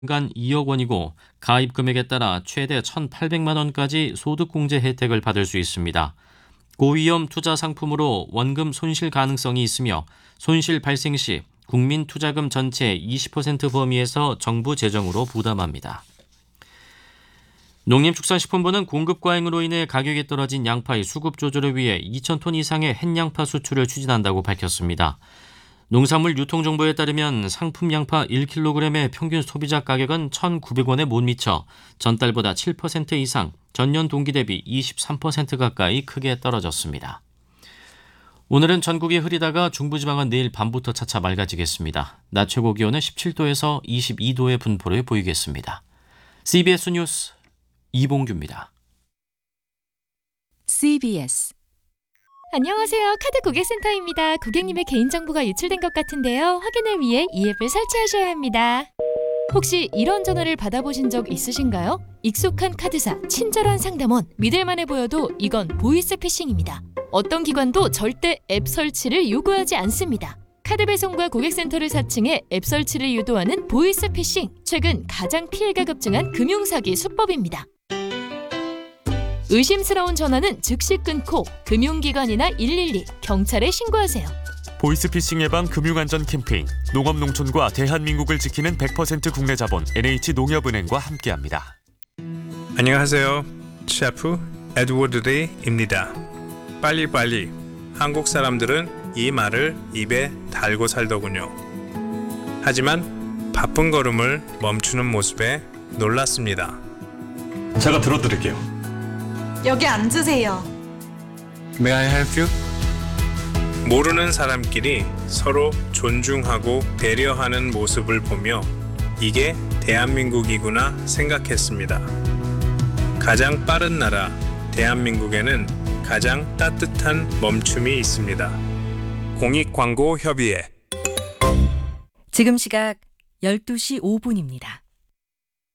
간 2억 원이고 가입 금액에 따라 최대 1,800만 원까지 소득공제 혜택을 받을 수 있습니다. 고위험 투자 상품으로 원금 손실 가능성이 있으며 손실 발생 시 국민투자금 전체 20% 범위에서 정부 재정으로 부담합니다. 농림축산식품부는 공급 과잉으로 인해 가격이 떨어진 양파의 수급 조절을 위해 2,000톤 이상의 햇양파 수출을 추진한다고 밝혔습니다. 농산물 유통정보에 따르면 상품 양파 1kg의 평균 소비자 가격은 1,900원에 못 미쳐 전달보다 7% 이상, 전년 동기 대비 23% 가까이 크게 떨어졌습니다. 오늘은 전국이 흐리다가 중부지방은 내일 밤부터 차차 맑아지겠습니다. 낮 최고 기온은 17도에서 22도의 분포를 보이겠습니다. CBS 뉴스 이봉규입니다. CBS 안녕하세요. 카드 고객센터입니다. 고객님의 개인정보가 유출된 것 같은데요. 확인을 위해 이 앱을 설치하셔야 합니다. 혹시 이런 전화를 받아보신 적 있으신가요? 익숙한 카드사, 친절한 상담원, 믿을만해 보여도 이건 보이스피싱입니다. 어떤 기관도 절대 앱 설치를 요구하지 않습니다. 카드 배송과 고객센터를 사칭해 앱 설치를 유도하는 보이스피싱. 최근 가장 피해가 급증한 금융사기 수법입니다. 의심스러운 전화는 즉시 끊고 금융기관이나 112, 경찰에 신고하세요. 보이스피싱 예방 금융안전 캠페인 농업농촌과 대한민국을 지키는 100% 국내 자본 NH농협은행과 함께합니다. 안녕하세요. 셰프 에드워드 레이입니다. 빨리빨리. 한국 사람들은 이 말을 입에 달고 살더군요. 하지만 바쁜 걸음을 멈추는 모습에 놀랐습니다. 제가 들어드릴게요. 여기 앉으세요. May I help you? 모르는 사람끼리 서로 존중하고 배려하는 모습을 보며 이게 대한민국이구나 생각했습니다. 가장 빠른 나라 대한민국에는 가장 따뜻한 멈춤이 있습니다. 공익광고협의회. 지금 시각 12시 5분입니다.